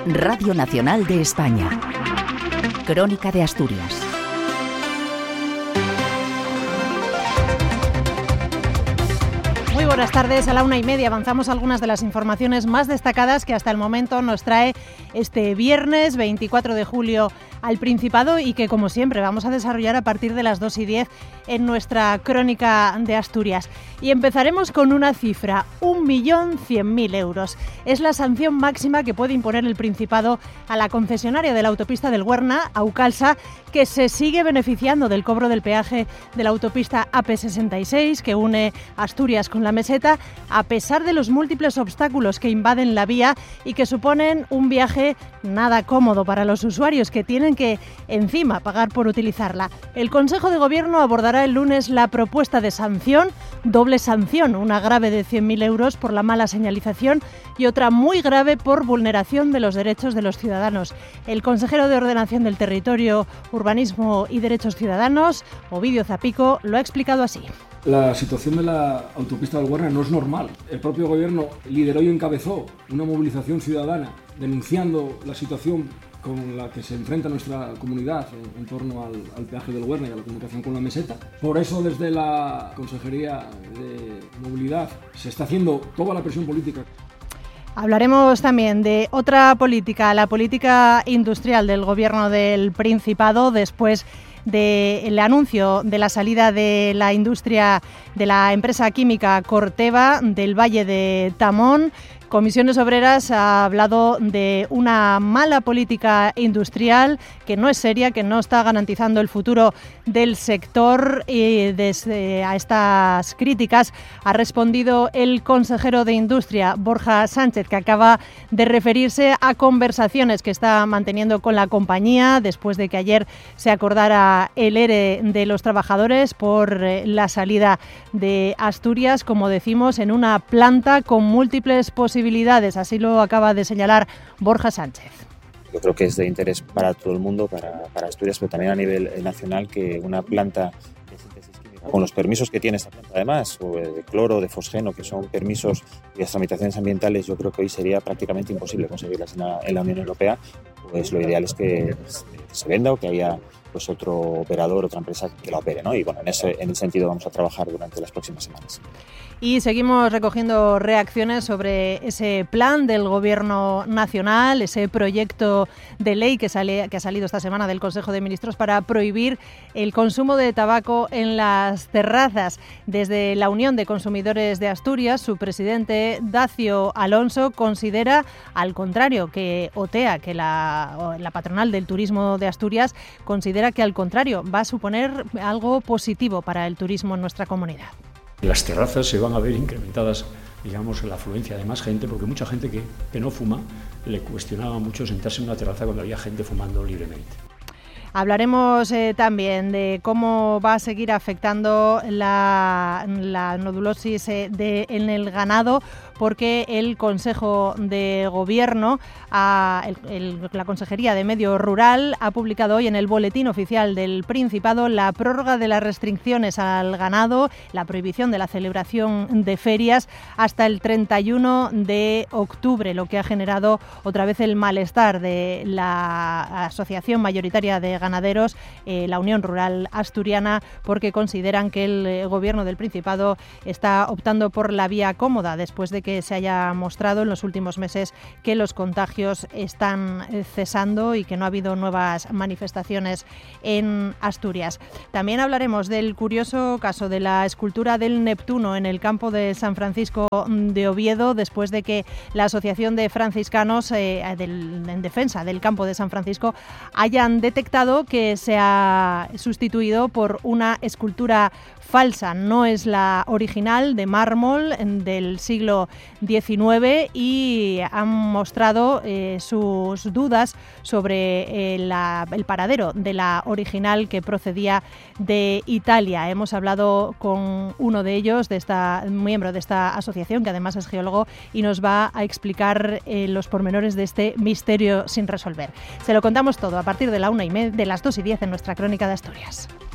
Radio Nacional de España. Crónica de Asturias. Muy buenas tardes, a la 1:30 avanzamos algunas de las informaciones más destacadas que hasta el momento nos trae este viernes 24 de julio al Principado y que, como siempre, vamos a desarrollar a partir de las 2:10 en nuestra Crónica de Asturias. Y empezaremos con una cifra, 1.100.000 euros. Es la sanción máxima que puede imponer el Principado a la concesionaria de la autopista del Huerna, Aucalsa, que se sigue beneficiando del cobro del peaje de la autopista AP66 que une Asturias con la meseta, a pesar de los múltiples obstáculos que invaden la vía y que suponen un viaje nada cómodo para los usuarios que tienen que, encima, pagar por utilizarla. El Consejo de Gobierno abordará el lunes la propuesta de sanción, doble sanción, una grave de 100.000 euros por la mala señalización y otra muy grave por vulneración de los derechos de los ciudadanos. El consejero de Ordenación del Territorio, Urbanismo y Derechos Ciudadanos, Ovidio Zapico, lo ha explicado así. La situación de la autopista del Huerna no es normal. El propio Gobierno lideró y encabezó una movilización ciudadana denunciando la situación con la que se enfrenta nuestra comunidad en torno al peaje del Huerna y a la comunicación con la meseta. Por eso, desde la Consejería de Movilidad se está haciendo toda la presión política. Hablaremos también de otra política, la política industrial del Gobierno del Principado, después del anuncio de la salida de la industria de la empresa química Corteva del Valle de Tamón. Comisiones Obreras ha hablado de una mala política industrial que no es seria, que no está garantizando el futuro del sector, y desde a estas críticas ha respondido el consejero de Industria, Borja Sánchez, que acaba de referirse a conversaciones que está manteniendo con la compañía después de que ayer se acordara el ERE de los trabajadores por la salida de Asturias, como decimos, en una planta con múltiples posibilidades. Así lo acaba de señalar Borja Sánchez. Yo creo que es de interés para todo el mundo, para Asturias, pero también a nivel nacional, que una planta de síntesis química, con los permisos que tiene esta planta además, o de cloro, de fosgeno, que son permisos y las tramitaciones ambientales, yo creo que hoy sería prácticamente imposible conseguirlas en la Unión Europea. Pues lo ideal es que se venda o que haya pues otro operador, otra empresa que la opere, ¿no? Y bueno, en ese sentido vamos a trabajar durante las próximas semanas. Y seguimos recogiendo reacciones sobre ese plan del Gobierno nacional, ese proyecto de ley que ha salido esta semana del Consejo de Ministros para prohibir el consumo de tabaco en las terrazas. Desde la Unión de Consumidores de Asturias, su presidente, Dacio Alonso, considera, al contrario que OTEA, que la patronal del turismo de Asturias, considera que al contrario va a suponer algo positivo para el turismo en nuestra comunidad. Las terrazas se van a ver incrementadas, digamos, en la afluencia de más gente, porque mucha gente que no fuma le cuestionaba mucho sentarse en una terraza cuando había gente fumando libremente. Hablaremos también de cómo va a seguir afectando la nodulosis en el ganado, porque el Consejo de Gobierno, la Consejería de Medio Rural, ha publicado hoy en el Boletín Oficial del Principado la prórroga de las restricciones al ganado, la prohibición de la celebración de ferias hasta el 31 de octubre, lo que ha generado otra vez el malestar de la Asociación Mayoritaria de Ganaderos, la Unión Rural Asturiana, porque consideran que el Gobierno del Principado está optando por la vía cómoda después de que se haya mostrado en los últimos meses que los contagios están cesando y que no ha habido nuevas manifestaciones en Asturias. También hablaremos del curioso caso de la escultura del Neptuno en el campo de San Francisco de Oviedo, después de que la Asociación de Franciscanos en defensa del campo de San Francisco hayan detectado que se ha sustituido por una escultura falsa. No es la original, de mármol del siglo XIX, y han mostrado sus dudas sobre el paradero de la original, que procedía de Italia. Hemos hablado con uno de ellos, miembro de esta asociación, que además es geólogo, y nos va a explicar los pormenores de este misterio sin resolver. Se lo contamos todo a partir de las 2:10 en nuestra Crónica de Asturias.